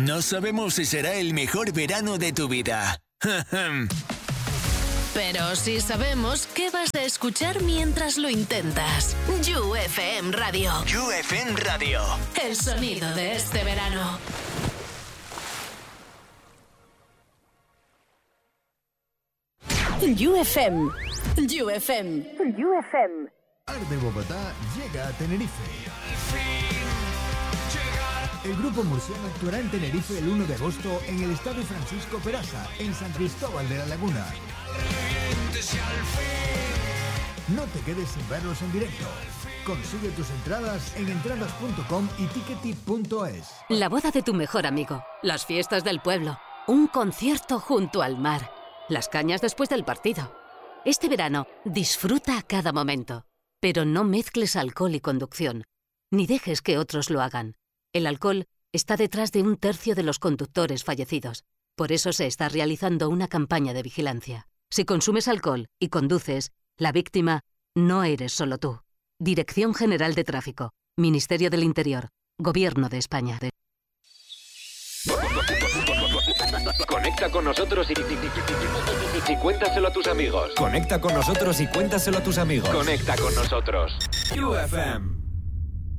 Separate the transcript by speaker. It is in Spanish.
Speaker 1: No sabemos si será el mejor verano de tu vida.
Speaker 2: Pero sí sabemos qué vas a escuchar mientras lo intentas. You FM Radio.
Speaker 1: You FM Radio.
Speaker 2: El sonido de este verano. You FM. You FM. You FM.
Speaker 3: Art de Bogotá llega a Tenerife. El grupo murciano actuará en Tenerife el 1 de agosto en el Estadio Francisco Peraza, en San Cristóbal de la Laguna. No te quedes sin verlos en directo. Consigue tus entradas en entradas.com y tickety.es.
Speaker 4: La boda de tu mejor amigo, las fiestas del pueblo, un concierto junto al mar, las cañas después del partido. Este verano, disfruta cada momento, pero no mezcles alcohol y conducción, ni dejes que otros lo hagan. El alcohol está detrás de 1/3 de los conductores fallecidos. Por eso se está realizando una campaña de vigilancia. Si consumes alcohol y conduces, la víctima no eres solo tú. Dirección General de Tráfico, Ministerio del Interior, Gobierno de España.
Speaker 5: Conecta con nosotros y cuéntaselo a tus amigos.
Speaker 6: Conecta con nosotros y cuéntaselo a tus amigos.
Speaker 5: Conecta con nosotros.
Speaker 6: You FM.